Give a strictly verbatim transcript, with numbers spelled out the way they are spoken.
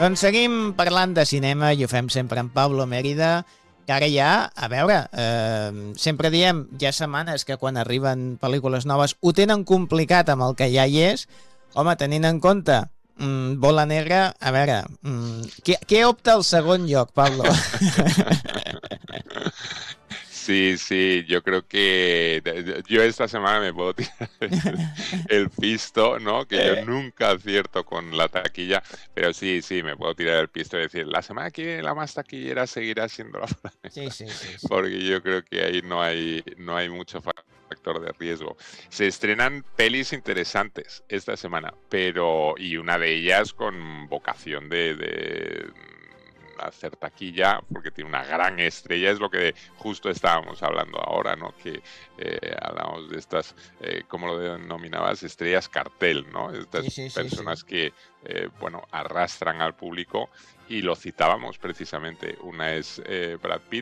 Doncs seguim parlant de cinema i ho fem sempre amb Pablo Mérida, que ara ja, a veure, eh, sempre diem, ja setmanes que quan arriben pel·lícules noves ho tenen complicat amb el que ja hi és. Home, tenint en compte mm, Bola Negra, a veure, mm, què, què opta al segon lloc, Pablo? Sí, sí, yo creo que yo esta semana me puedo tirar el pisto, ¿no? Que yo nunca acierto con la taquilla, pero sí, sí, me puedo tirar el pisto y decir, la semana que viene la más taquillera seguirá siendo la Bola Negra. Sí, sí, sí, sí. Porque yo creo que ahí no hay, no hay mucho factor de riesgo. Se estrenan pelis interesantes esta semana, pero y una de ellas con vocación de, de hacer taquilla, porque tiene una gran estrella, es lo que justo estábamos hablando ahora, ¿no? Que eh, hablamos de estas, eh, ¿cómo lo denominabas? Estrellas cartel, ¿no? Estas Sí, sí, sí, personas sí. que, eh, bueno, arrastran al público, y lo citábamos precisamente. Una es eh, Brad Pitt